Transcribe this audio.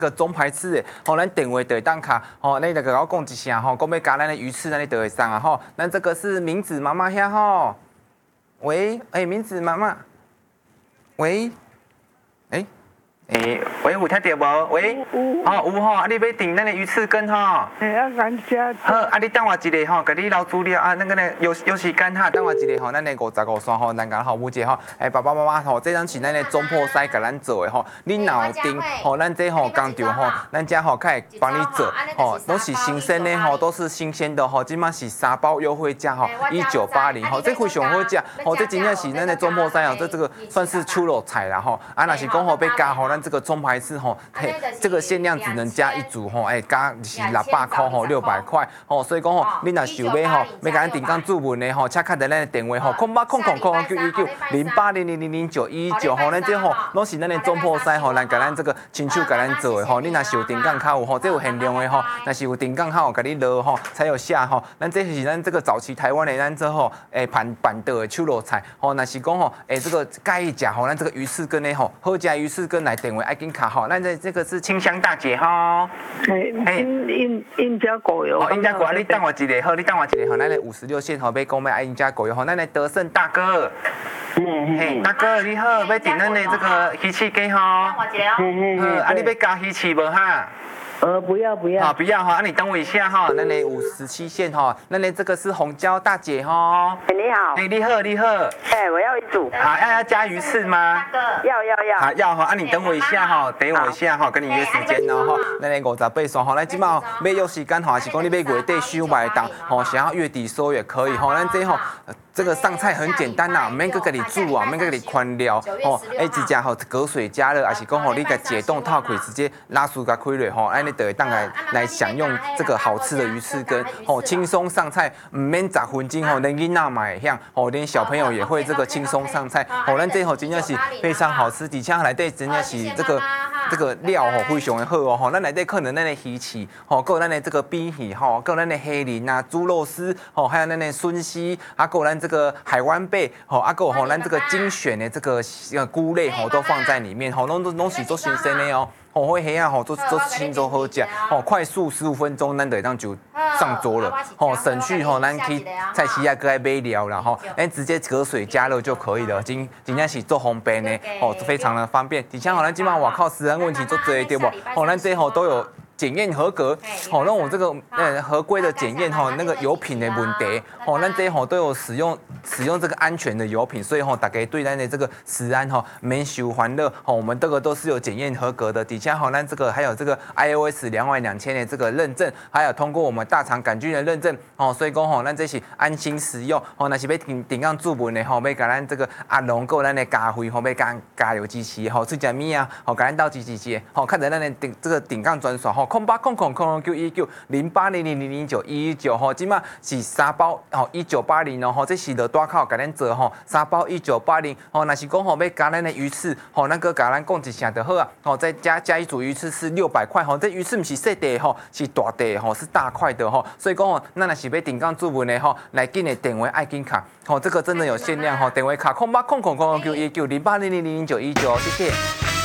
个中排翅的，吼，咱电话就会当卡，吼，你就甲我讲一声吼，讲要加咱的鱼翅，咱你就会送啊吼。咱这个是明子妈妈遐吼，喂，明子妈妈，喂，喂，有听到无？喂，有吼，啊，你要订咱的鱼翅羹吼？ 要感谢。 好，啊，你等我一下吼，甲你留资料啊，那个呢，有时间哈，等我一下吼，咱的55线吼，咱甲服务者吼，爸爸妈妈吼，这张是咱的中破西甲咱做的吼，你若有订吼，咱这吼工厂吼，咱家吼开帮你做吼，都是新鲜的吼，都是新鲜的吼，即马是3包优惠价吼，1980吼，这非常好食吼，这真正是咱的中破西哦，这个算是秋肉菜啦吼，啊，若是讲吼要加吼，咱这个中排翅吼，这个限量只能加一组吼，加是600块吼，600块吼，所以讲吼，你若想要吼，要甲咱订购注文的吼，请卡在咱的电话吼，080009190109吼，咱这吼拢是咱的中破西吼，咱甲咱这个亲手甲咱做的吼，你若是有订购较有吼，这有限量的吼，若是有订购较有甲你落吼，才有下吼，咱这是咱这个早期台湾的咱这吼，板凳的手肉菜吼，若是讲吼，这个介意食吼，咱这个鱼翅羹的吼，好食鱼翅羹来电话爱紧卡吼，咱这个是清香大姐吼， 印加果油。 印加果油，你等我一下好，你等我一下好，咱的56线吼要讲要爱印加果油吼，咱的德胜大哥，大哥你好，要订咱的这个鱼翅羹吼，啊你要加鱼翅无哈？ 不要。 好，不要哈，啊你等我一下哈，那你57线哈，那你这个是红椒大姐哈。 你好。 你好。 我要一组。 好，要加鱼翅吗？ 要。 好，要哈，啊你等我一下哈，等我一下哈，跟你约时间哦哈。那你58线哈，咱今嘛要有时间哈，还是讲你要月底收买档，吼，想要月底收也可以哈，咱这吼。这个上菜很简单呐，免去给你煮啊，免去给你宽料哦。直接吼隔水加热，还是讲吼你个解冻套可以直接拉出个开水吼，你就会当来享用这个好吃的鱼翅羹吼，轻松上菜，唔免10分钟吼，连囡仔嘛会晓吼，连小朋友也会这个轻松上菜吼，咱这吼真正是非常好吃，而且内底真正是这个料吼非常的好哦吼，咱内底可能咱的鱼翅吼，还有咱的这个冰鱼吼，还有咱的黑鳞啊、猪肉丝吼，还有咱的笋丝，还有咱这个海湾贝吼，还有吼咱这个精选的这个菇类吼都放在里面吼，拢是做新鲜的哦。吼，会黑啊吼，都轻松好食，吼，快速15分钟，咱就当就上桌了，吼，省去吼，咱去菜市啊，搁爱买料啦，吼，直接隔水加热就可以了，真正是做方便的，吼，非常的方便。而且吼，咱今晚外靠食安问题做多对不？吼，咱这吼都有。检验合格，好，那我这个合规的检验哈，那个油品的问题，吼，咱这吼都有使用这个安全的油品，所以吼大家对咱的这个食安吼免受烦恼，吼，我们这个都是有检验合格的，底下吼咱这个还有这个 iOS 22000的这个认证，还有通过我们大肠杆菌的认证，吼，所以讲吼咱这是安心使用，吼，那是要订购注文的吼，要甲咱这个阿龙够咱的加费，吼，要加油支持，吼，出食物啊，吼，甲咱斗支持，吼，看在咱的这个订购专线，吼。080009191109吼，即马是3包吼1980哦吼，这是落大口甲咱做吼，3包1980吼，若是讲吼要加咱的鱼翅吼，咱个甲咱讲一声就好啊，吼，再加一组鱼翅是600块吼，这鱼翅不是细的吼，是大的吼，是大块的吼，所以讲吼，咱若是要订购注文的吼，来紧的电话爱紧卡，吼，这个真的有限量吼，电话卡0800091908000919，谢谢。